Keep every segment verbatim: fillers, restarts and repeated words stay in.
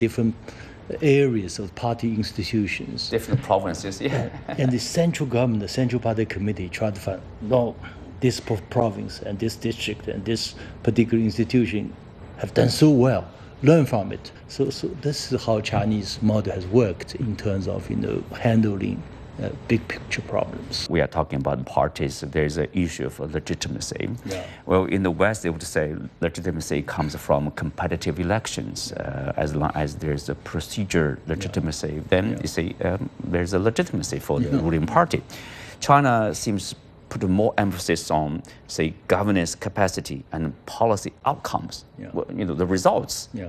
different areas of party institutions. Different provinces, yeah. And the central government, the central party committee, tried to find, no, this province and this district and this particular institution have done so well. Learn from it. So, so this is how Chinese model has worked in terms of, you know, handling uh, big picture problems. We are talking about parties. There's an issue of legitimacy. Yeah. Well, in the West, they would say legitimacy comes from competitive elections. Uh, as long as there's a procedure legitimacy, yeah. then yeah. you see um, there's a legitimacy for the yeah. ruling party. China seems put more emphasis on, say, governance capacity and policy outcomes. Yeah. Well, you know, the results yeah.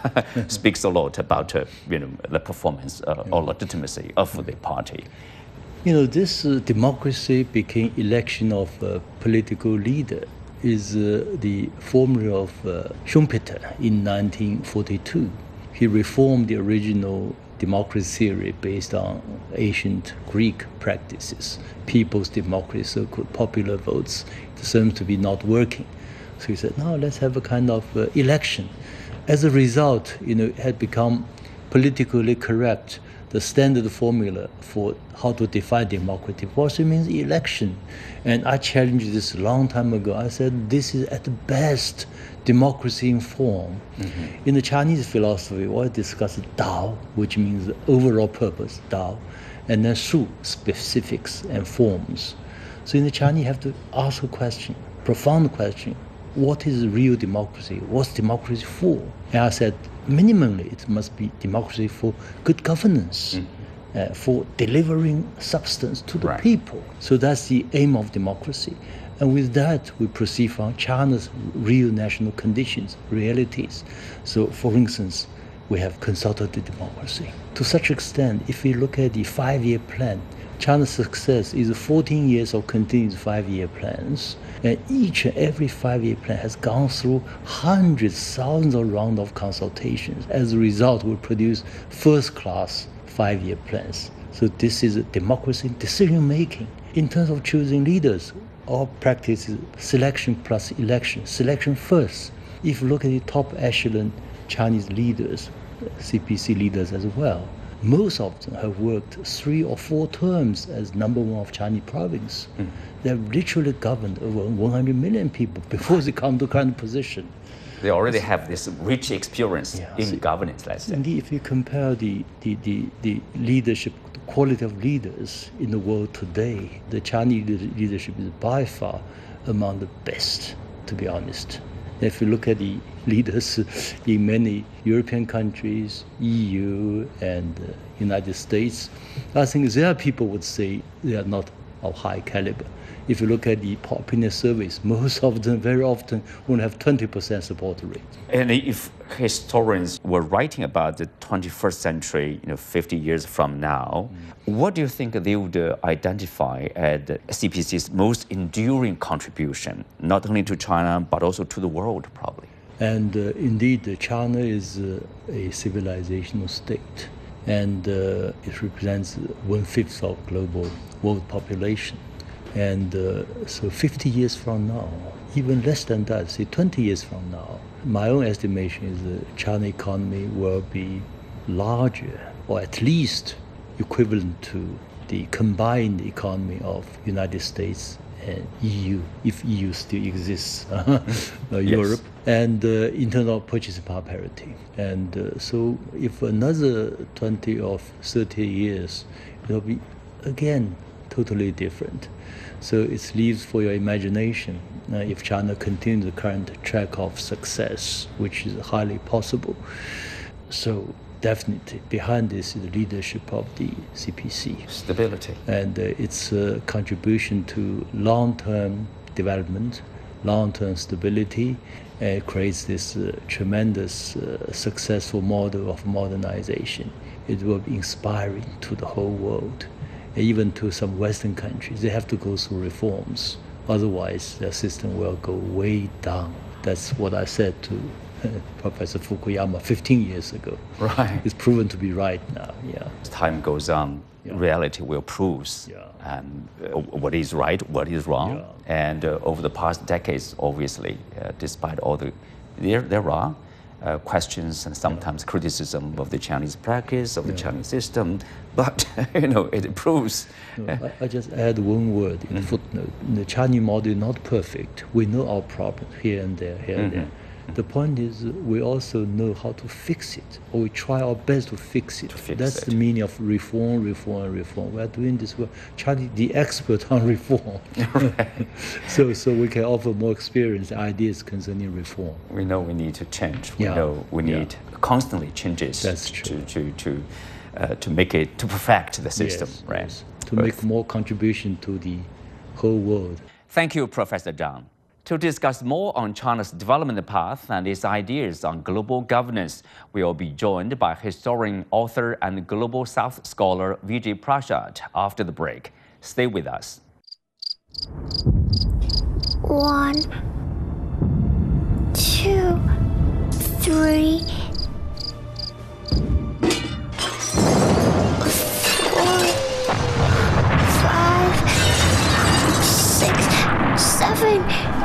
speaks a lot about, uh, you know, the performance uh, yeah. or legitimacy of the party. You know, this uh, democracy became election of a political leader is uh, the formula of uh, Schumpeter in nineteen forty-two. He reformed the original democracy theory based on ancient Greek practices. People's democracy, so-called popular votes, it seems to be not working. So he said, no, let's have a kind of uh, election. As a result, you know, it had become politically correct. The standard formula for how to define democratic policy means election. And I challenged this a long time ago. I said, this is at the best democracy in form. Mm-hmm. In the Chinese philosophy, we discuss Dao, which means the overall purpose, Dao, and then Shu, specifics and forms. So in the Chinese, you have to ask a question, profound question. What is real democracy? What's democracy for? And I said, minimally, it must be democracy for good governance, mm-hmm. uh, for delivering substance to the right. people. So that's the aim of democracy. And with that, we proceed from China's real national conditions, realities. So, for instance, we have consultative democracy. To such extent, if we look at the five-year plan, China's success is fourteen years of continuous five-year plans. And each and every five-year plan has gone through hundreds, thousands of rounds of consultations. As a result, we produce first-class five-year plans. So this is a democracy in decision-making. In terms of choosing leaders, our practice is selection plus election. Selection first. If you look at the top echelon Chinese leaders, C P C leaders as well, most of them have worked three or four terms as number one of Chinese province. Mm. They have literally governed over one hundred million people before they come to current position. They already have this rich experience yeah, in so governance, let's say. Indeed, if you compare the, the, the, the leadership, the quality of leaders in the world today, the Chinese leadership is by far among the best, to be honest. If you look at the leaders in many European countries, E U and uh, United States, I think there are people would say they are not of high caliber. If you look at the opinion surveys, most of them very often only have twenty percent support rate. And if historians were writing about the twenty-first century, you know, fifty years from now, mm. what do you think they would uh, identify as C P C's most enduring contribution, not only to China, but also to the world, probably? And uh, indeed, uh, China is uh, a civilizational state, and uh, it represents one-fifth of global world population. And uh, so fifty years from now, even less than that, say twenty years from now, my own estimation is the China economy will be larger, or at least equivalent to the combined economy of United States and E U, if E U still exists, uh, Europe, yes. and uh, in terms of purchasing power parity. And uh, so if another twenty or thirty years, it will be, again, totally different. So it leaves for your imagination uh, if China continues the current track of success, which is highly possible. So definitely behind this is the leadership of the C P C. Stability. And uh, its uh, contribution to long-term development, long-term stability, uh, creates this uh, tremendous uh, successful model of modernization. It will be inspiring to the whole world. Even to some Western countries, they have to go through reforms. Otherwise, their system will go way down. That's what I said to uh, Professor Fukuyama fifteen years ago. Right. It's proven to be right now, yeah. As time goes on, yeah. reality will prove yeah. um, what is right, what is wrong. Yeah. And uh, over the past decades, obviously, uh, despite all the, they're, they're wrong. uh, questions and sometimes criticism of the Chinese practice, of the yeah. Chinese system, but you know, it proves. No, I, I just add one word in mm-hmm. footnote. The Chinese model is not perfect. We know our problems here and there, here mm-hmm. and there. The point is, we also know how to fix it, or we try our best to fix it. To fix That's it. the meaning of reform, reform, reform. We are doing this work. Chinese, the expert on reform. so, so we can offer more experience, ideas concerning reform. We know we need to change. We yeah. know we need yeah. constantly changes. That's true. To to to, uh, to make it to perfect the system, yes, right? Yes. To Both. make more contribution to the whole world. Thank you, Professor Zhang. To discuss more on China's development path and its ideas on global governance, we will be joined by historian, author, and Global South scholar Vijay Prashad after the break. Stay with us. One, two, three, four, five, six, seven.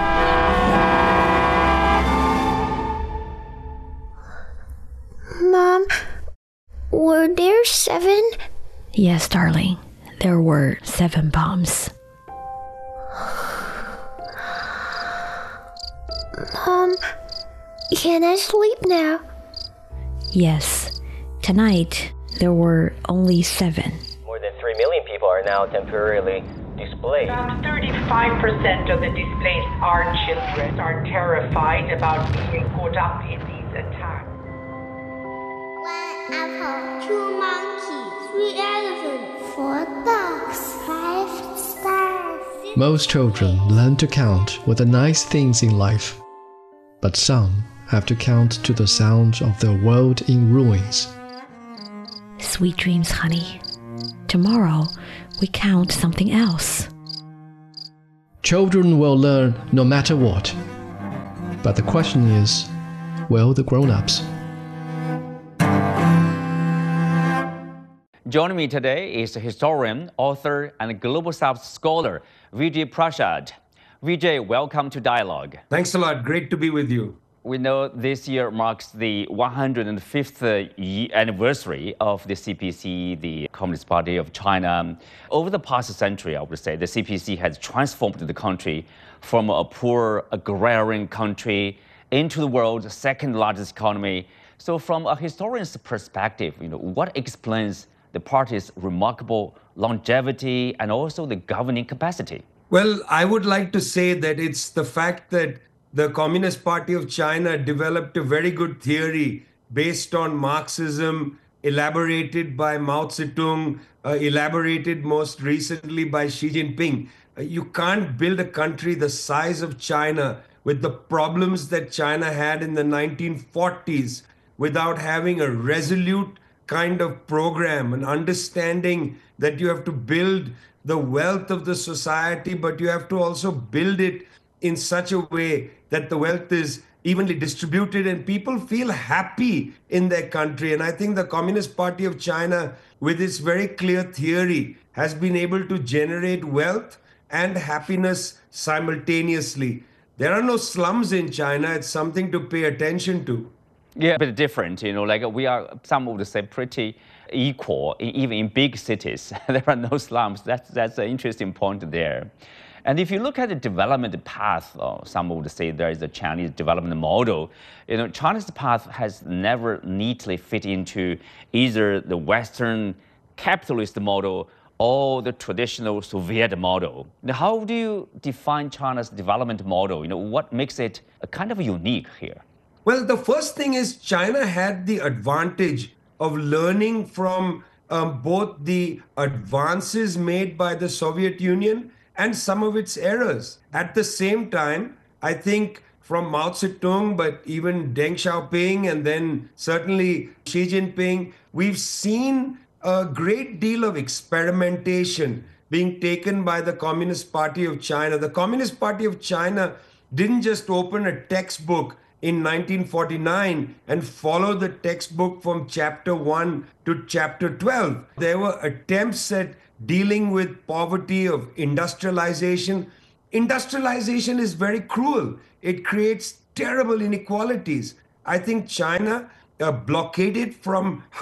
Mom, were there seven? Yes, darling. There were seven bombs. Mom, can I sleep now? Yes. Tonight, there were only seven. More than three million people are now temporarily displaced. About thirty-five percent of the displaced are children, are terrified about being caught up in these attacks. One apple, two monkeys, three elephants, four dogs, five stars. Most children learn to count with the nice things in life, but some have to count to the sound of their world in ruins. Sweet dreams, honey. Tomorrow, we count something else. Children will learn no matter what. But the question is, will the grown-ups? Joining me today is historian, author, and Global South scholar, Vijay Prashad. Vijay, welcome to Dialogue. Thanks a lot. Great to be with you. We know this year marks the one hundred fifth anniversary of the C P C, the Communist Party of China. Over the past century, I would say, the C P C has transformed the country from a poor agrarian country into the world's second largest economy. So from a historian's perspective, you know, what explains the party's remarkable longevity and also the governing capacity? Well, I would like to say that it's the fact that the Communist Party of China developed a very good theory based on Marxism, elaborated by Mao Zedong, uh, elaborated most recently by Xi Jinping. Uh, you can't build a country the size of China with the problems that China had in the nineteen forties without having a resolute kind of program, an understanding that you have to build the wealth of the society, but you have to also build it in such a way that the wealth is evenly distributed and people feel happy in their country. And I think the Communist Party of China, with its very clear theory, has been able to generate wealth and happiness simultaneously. There are no slums in China. It's something to pay attention to. Yeah, but different, you know, like we are, some would say, pretty equal, even in big cities. There are no slums. That's, that's an interesting point there. And if you look at the development path, uh, some would say there is a Chinese development model. You know, China's path has never neatly fit into either the Western capitalist model or the traditional Soviet model. Now, how do you define China's development model? You know, what makes it a kind of unique here? Well, the first thing is China had the advantage of learning from um, both the advances made by the Soviet Union and some of its errors. At the same time, I think from Mao Zedong, but even Deng Xiaoping, and then certainly Xi Jinping, we've seen a great deal of experimentation being taken by the Communist Party of China. The Communist Party of China didn't just open a textbook in nineteen forty-nine and follow the textbook from chapter one to chapter twelve. There were attempts at dealing with poverty of industrialization. Industrialization is very cruel. It creates terrible inequalities. I think China uh, blockaded from